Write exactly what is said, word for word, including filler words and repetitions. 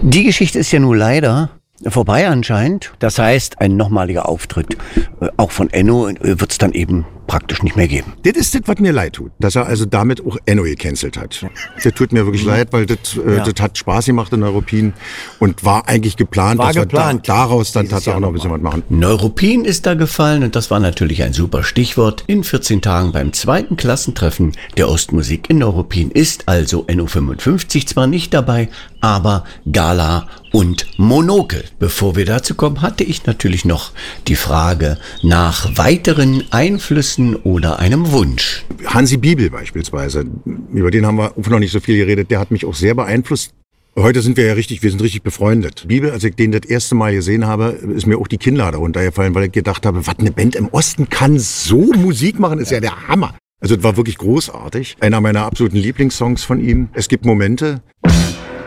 Die Geschichte ist ja nun leider vorbei anscheinend. Das heißt, ein nochmaliger Auftritt, äh, auch von Enno, äh, wird es dann eben praktisch nicht mehr geben. Das ist das, was mir leid tut, dass er also damit auch Enno gecancelt hat. Das tut mir wirklich mhm. leid, weil das, äh, ja. das hat Spaß gemacht in Neuruppin und war eigentlich geplant, war dass geplant. wir da, daraus dann tatsächlich auch noch ein bisschen was machen. Neuruppin ist da gefallen und das war natürlich ein super Stichwort. In vierzehn Tagen beim zweiten Klassentreffen der Ostmusik in Neuruppin ist also Enno fünfundfünfzig zwar nicht dabei, aber Gala und Monokel. Bevor wir dazu kommen, hatte ich natürlich noch die Frage nach weiteren Einflüssen oder einem Wunsch. Hansi Bibel beispielsweise, über den haben wir auch noch nicht so viel geredet, der hat mich auch sehr beeinflusst. Heute sind wir ja richtig, wir sind richtig befreundet. Bibel, als ich den das erste Mal gesehen habe, ist mir auch die Kinnlade runtergefallen, weil ich gedacht habe, was eine Band im Osten kann so Musik machen, ist ja der Hammer. Also es war wirklich großartig. Einer meiner absoluten Lieblingssongs von ihm. Es gibt Momente,